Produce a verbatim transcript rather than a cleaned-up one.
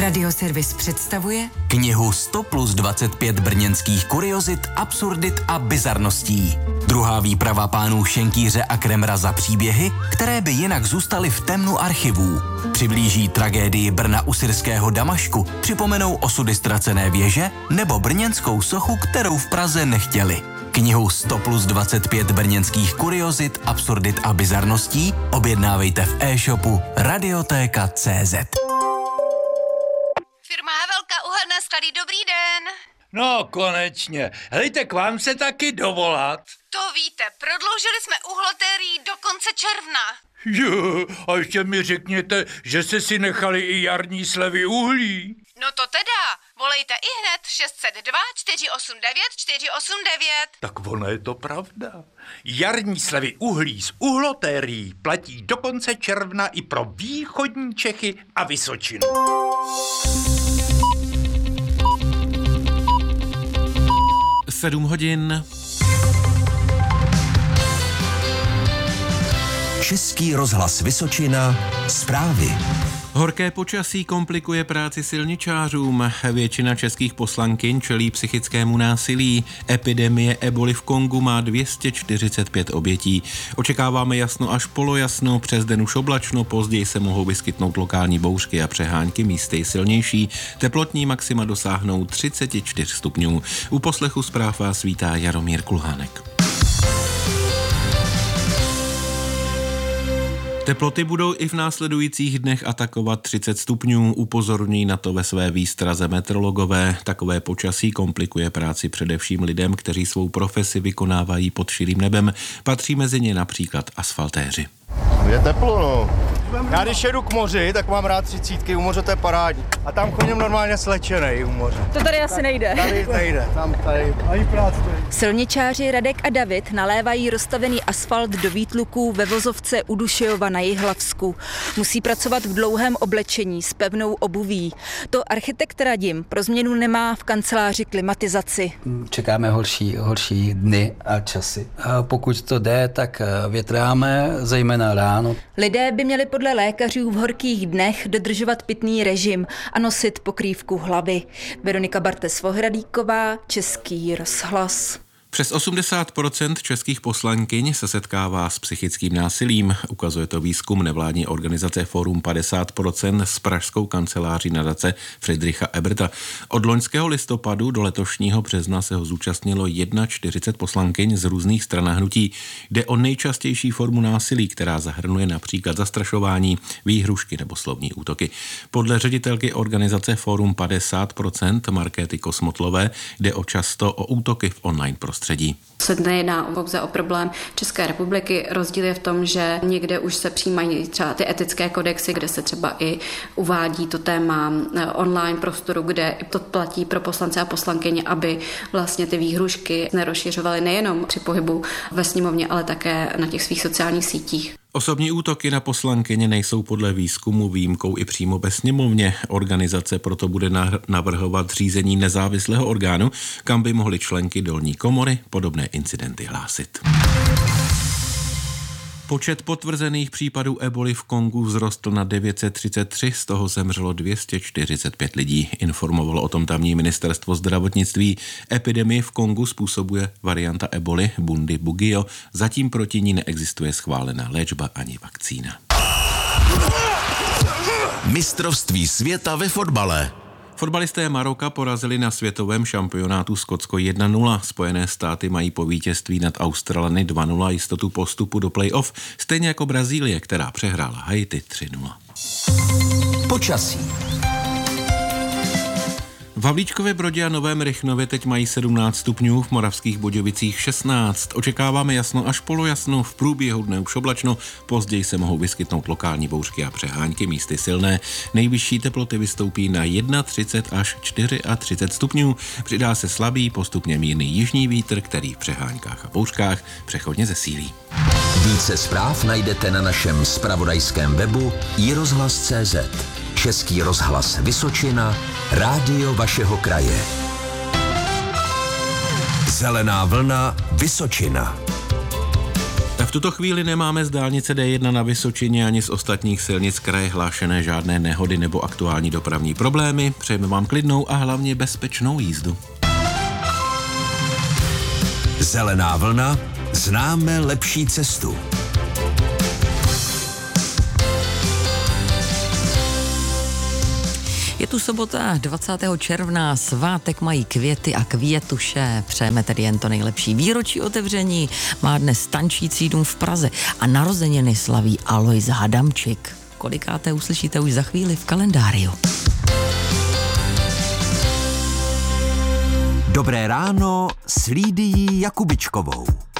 Radioservis představuje knihu sto plus dvacet pět brněnských kuriozit, absurdit a bizarností. Druhá výprava pánů Šenkýře a Kremra za příběhy, které by jinak zůstaly v temnu archivů. Přiblíží tragédii Brna u syrského Damašku, připomenou osudy ztracené věže nebo brněnskou sochu, kterou v Praze nechtěli. Knihu sto plus dvacet pět brněnských kuriozit, absurdit a bizarností objednávejte v e-shopu radiotéka tečka cé zet. Firma Havelka, uhelné sklady, dobrý den. No, konečně. Hejte, k vám se taky dovolat. To víte, prodloužili jsme uhlotérii do konce června. Jo, a ještě mi řekněte, že jste si nechali i jarní slevy uhlí. No to teda, volejte i hned šest set dva čtyři osm devět čtyři osm devět. Tak ono je to pravda. Jarní slevy uhlí z uhlotérií platí do konce června i pro východní Čechy a Vysočinu. Sedm hodin. Český rozhlas Vysočina, zprávy. Horké počasí komplikuje práci silničářům. Většina českých poslankyň čelí psychickému násilí. Epidemie eboli v Kongu má dvě stě čtyřicet pět obětí. Očekáváme jasno až polojasno, přes den už oblačno, později se mohou vyskytnout lokální bouřky a přehánky, místy silnější. Teplotní maxima dosáhnou třicet čtyři stupňů. U poslechu zpráv vás vítá Jaromír Kulhánek. Teploty budou i v následujících dnech atakovat třicet stupňů, upozorní na to ve své výstraze meteorologové. Takové počasí komplikuje práci především lidem, kteří svou profesi vykonávají pod širým nebem. Patří mezi ně například asfaltéři. Je teplo, no. Já když jedu k moři, tak mám rád třicítky, u moře to je parádní. A tam chodím normálně slečenej u moře. To tady asi nejde. Tady nejde, tam tady, ani práce to nejde. Silničáři Radek a David nalévají rozstavený asfalt do výtluků ve vozovce u Dušejova na Jihlavsku. Musí pracovat v dlouhém oblečení s pevnou obuví. To architekt Radim pro změnu nemá v kanceláři klimatizaci. Čekáme horší, horší dny a časy. A pokud to jde, tak větráme, zejména ráno. Lidé by měli podle lékařů v horkých dnech dodržovat pitný režim a nosit pokrývku hlavy. Veronika Bartes-Vohradíková, Český rozhlas. Přes osmdesát procent českých poslankyň se setkává s psychickým násilím. Ukazuje to výzkum nevládní organizace Fórum padesát procent s pražskou kanceláří nadace Friedricha Eberta. Od loňského listopadu do letošního března se ho zúčastnilo čtyřicet jedna poslankyň z různých stran a hnutí. Jde o nejčastější formu násilí, která zahrnuje například zastrašování, výhrušky nebo slovní útoky. Podle ředitelky organizace Fórum padesát procent Markéty Kosmotlové jde o často o útoky v online prostředí. Se nejedná pouze o problém České republiky. Rozdíl je v tom, že někde už se přijímají třeba ty etické kodexy, kde se třeba i uvádí to téma online prostoru, kde to platí pro poslance a poslankyně, aby vlastně ty výhrušky nerozšiřovaly nejenom při pohybu ve sněmovně, ale také na těch svých sociálních sítích. Osobní útoky na poslankyně nejsou podle výzkumu výjimkou i přímo ve sněmovně. Organizace proto bude navrhovat zřízení nezávislého orgánu, kam by mohly členky dolní komory podobné incidenty hlásit. Počet potvrzených případů eboli v Kongu vzrostl na devět set třicet tři, z toho zemřelo dvě stě čtyřicet pět lidí. Informovalo o tom tamní ministerstvo zdravotnictví. Epidemii v Kongu způsobuje varianta eboli Bundi Bugio. Zatím proti ní neexistuje schválená léčba ani vakcína. Mistrovství světa ve fotbale. Fotbalisté Maroka porazili na světovém šampionátu Skotsko jedna nula. Spojené státy mají po vítězství nad Australany dva nula jistotu postupu do play-off, stejně jako Brazílie, která přehrála Haiti tři nula. Počasí. V Havlíčkově Brodě a Novém Rychnově teď mají sedmnáct stupňů, v Moravských Budějovicích šestnáct. Očekáváme jasno až polojasno, v průběhu dne už oblačno, později se mohou vyskytnout lokální bouřky a přehánky, místy silné. Nejvyšší teploty vystoupí na třicet jedna až třicet čtyři stupňů. Přidá se slabý, postupně mírný jižní vítr, který v přehánkách a bouřkách přechodně zesílí. Více zpráv najdete na našem zpravodajském webu i rozhlas tečka cé zet. Český rozhlas Vysočina, rádio vašeho kraje. Zelená vlna Vysočina. V tuto chvíli nemáme z dálnice D jedna na Vysočině ani z ostatních silnic kraje hlášené žádné nehody nebo aktuální dopravní problémy. Přejeme vám klidnou a hlavně bezpečnou jízdu. Zelená vlna, známe lepší cestu. Je tu sobota dvacátého června, svátek mají květy a květuše. Přejeme tedy jen to nejlepší. Výročí otevření má dnes tančící dům v Praze a narozeniny slaví Alojz Hadamčík. Kolikáté uslyšíte už za chvíli v kalendáriu. Dobré ráno s Lídií Jakubičkovou.